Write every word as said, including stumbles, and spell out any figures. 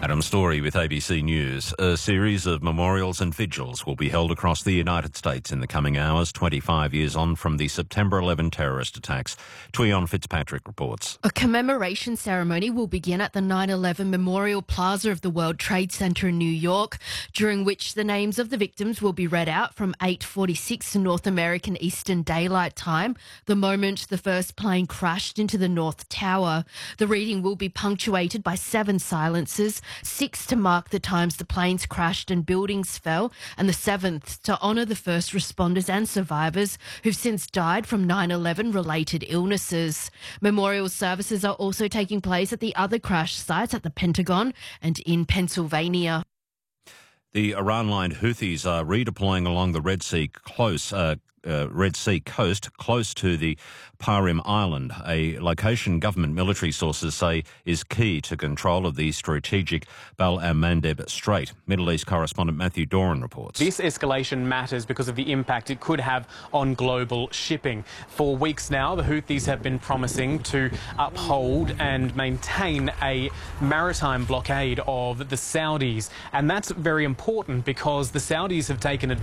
Adam Story with A B C News. A series of memorials and vigils will be held across the United States in the coming hours, twenty-five years on from the September eleventh terrorist attacks. Tuion Fitzpatrick reports. A commemoration ceremony will begin at the nine eleven Memorial Plaza of the World Trade Center in New York, during which the names of the victims will be read out from eight forty-six North American Eastern Daylight Time, the moment the first plane crashed into the North Tower. The reading will be punctuated by seven silences, six to mark the times the planes crashed and buildings fell, and the seventh to honour the first responders and survivors who've since died from nine eleven related illnesses. Memorial services are also taking place at the other crash sites at the Pentagon and in Pennsylvania. The Iran-lined Houthis are redeploying along the Red Sea close, uh, uh, Red Sea coast, close to the Parim Island, a location government military sources say is key to control of the strategic Bab el-Mandeb Strait. Middle East correspondent Matthew Doran reports. This escalation matters because of the impact it could have on global shipping. For weeks now, the Houthis have been promising to uphold and maintain a maritime blockade of the Saudis, and that's very important because the Saudis have taken advantage